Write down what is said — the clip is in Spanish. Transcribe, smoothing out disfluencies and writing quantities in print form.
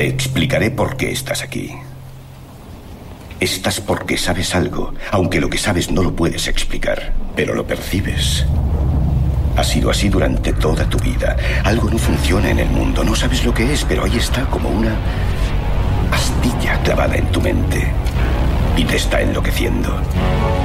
Te explicaré por qué estás aquí. Estás porque sabes algo, aunque lo que sabes no lo puedes explicar, pero lo percibes. Ha sido así durante toda tu vida. Algo no funciona en el mundo, no sabes lo que es, pero ahí está como una astilla clavada en tu mente y te está enloqueciendo.